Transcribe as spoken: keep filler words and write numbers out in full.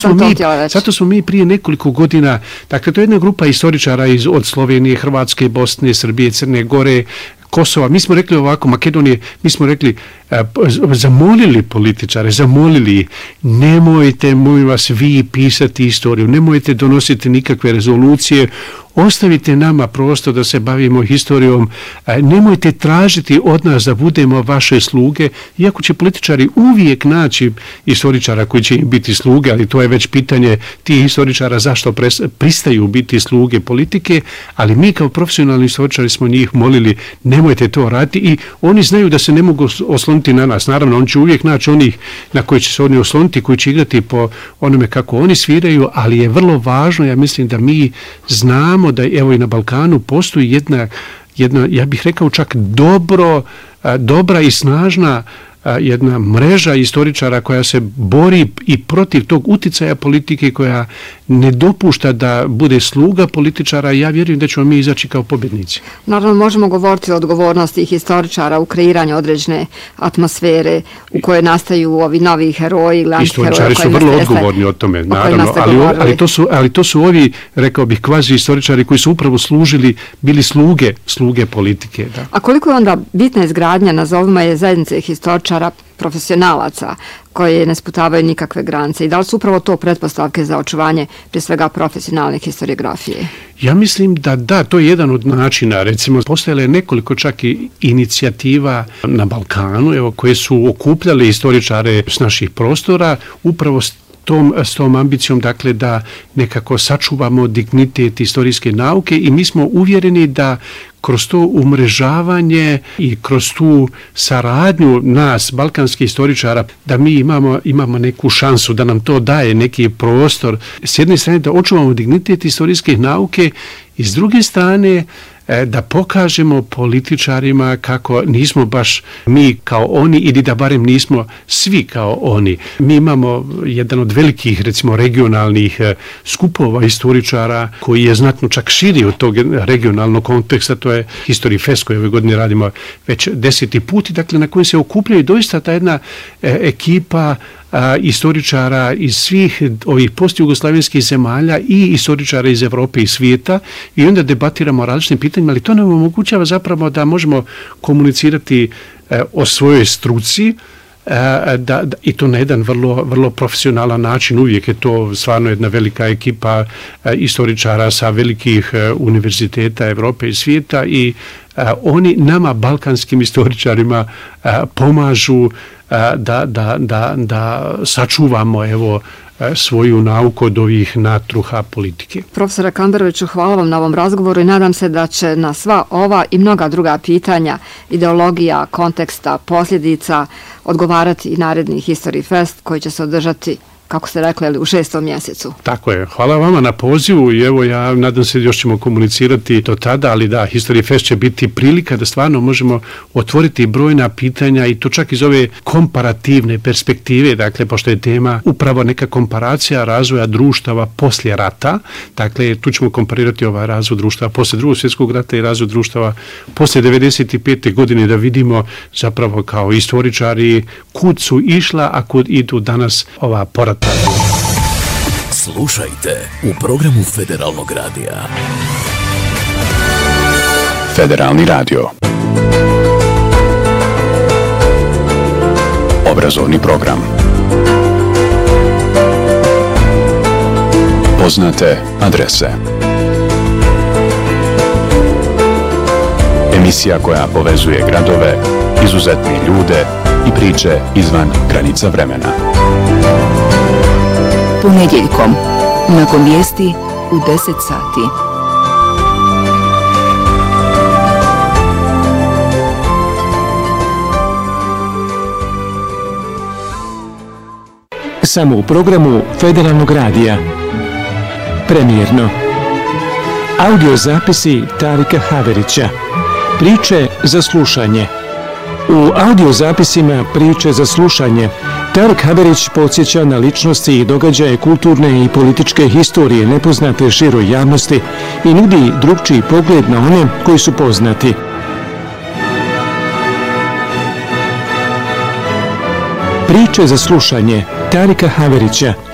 Mi, zato smo mi prije nekoliko godina, dakle to je jedna grupa istoričara iz, od Slovenije, Hrvatske, Bosne, Srbije, Crne Gore, Kosova, mi smo rekli ovako, Makedonije, mi smo rekli, zamolili političare, zamolili, nemojte, molim vas, vi pisati istoriju, nemojte donositi nikakve rezolucije, ostavite nama prostor da se bavimo historijom, nemojte tražiti od nas da budemo vaše sluge, iako će političari uvijek naći historičara koji će im biti sluge, ali to je već pitanje tih historičara zašto pristaju biti sluge politike, ali mi kao profesionalni historičari smo njih molili, nemojte to raditi i oni znaju da se ne mogu osloniti na nas. Naravno, on će uvijek naći onih na koji će se oni osloniti, koji će igrati po onome kako oni sviraju, ali je vrlo važno, ja mislim da mi znamo da evo i na Balkanu postoji jedna, jedna ja bih rekao čak dobro, dobra i snažna jedna mreža istoričara koja se bori i protiv tog uticaja politike, koja ne dopušta da bude sluga političara. Ja vjerujem da ćemo mi izaći kao pobjednici. Naravno, možemo govoriti o odgovornosti historičara u kreiranju određene atmosfere u kojoj nastaju ovi novi heroji. Historičari su vrlo odgovorni o tome, naravno, ali, ali, to su, ali to su ovi, rekao bih, kvazi istoričari koji su upravo služili, bili sluge, sluge politike. Da. A koliko je onda bitna izgradnja, nazovimo je, zajednice historičara, profesionalaca koje ne sputavaju nikakve granice i da li su upravo to pretpostavke za očuvanje prije svega profesionalne historiografije? Ja mislim da da, to je jedan od načina. Recimo, postojalo je nekoliko čak i inicijativa na Balkanu, evo, koje su okupljale istoričare s naših prostora, upravo s tom, s tom ambicijom, dakle, da nekako sačuvamo dignitet istorijske nauke i mi smo uvjereni da kroz to umrežavanje i kroz tu saradnju nas, balkanskih istoričara, da mi imamo, imamo neku šansu, da nam to daje neki prostor. S jedne strane da očuvamo dignitet istorijske nauke i s druge strane da pokažemo političarima kako nismo baš mi kao oni ili da barem nismo svi kao oni. Mi imamo jedan od velikih, recimo, regionalnih skupova istoričara koji je znatno čak širi od tog regionalnog konteksta, to je History Fest koji ove godine radimo već deseti put i dakle na kojem se okupljaju doista ta jedna e, ekipa a, istoričara iz svih ovih postjugoslavenskih zemalja i istoričara iz Evrope i svijeta i onda debatiramo o različitim pitanjima, ali to nam omogućava zapravo da možemo komunicirati e, o svojoj struci, Da, da, i to na jedan vrlo, vrlo profesionalan način. Uvijek je to stvarno jedna velika ekipa a, istoričara sa velikih a, univerziteta Evrope i svijeta i a, oni nama, balkanskim istoričarima, a, pomažu a, da, da, da, da sačuvamo evo svoju nauku od ovih natruha politike. Profesore Kamberoviću, hvala vam na ovom razgovoru i nadam se da će na sva ova i mnoga druga pitanja, ideologija, konteksta, posljedica odgovarati i naredni History Fest koji će se održati, kako ste rekli, u šestom mjesecu. Tako je. Hvala vama na pozivu i evo ja nadam se još ćemo komunicirati to tada, ali da, History Fest će biti prilika da stvarno možemo otvoriti brojna pitanja i to čak iz ove komparativne perspektive, dakle, pošto je tema upravo neka komparacija razvoja društava poslije rata, dakle, tu ćemo komparirati ovaj razvoj društava poslije drugog svjetskog rata i razvoj društava poslije devedeset pete godine da vidimo zapravo kao istoričari kud su išla, a kud idu danas ova porata. Slušajte u programu Federalnog radija. Federalni radio. Obrazovni program. Poznate adrese. Emisija koja povezuje gradove, izuzetne ljude i priče izvan granica vremena. Ponedjeljkom, nakon vijesti u deset sati. Samo u programu Federalnog radija. Premijerno. Audio zapisi Tarika Haverića. Priče za slušanje. U audiozapisima Priče za slušanje Tarik Haverić podsjeća na ličnosti i događaje kulturne i političke historije nepoznate široj javnosti i nudi drugčiji pogled na one koji su poznati. Priče za slušanje Tarika Haverića.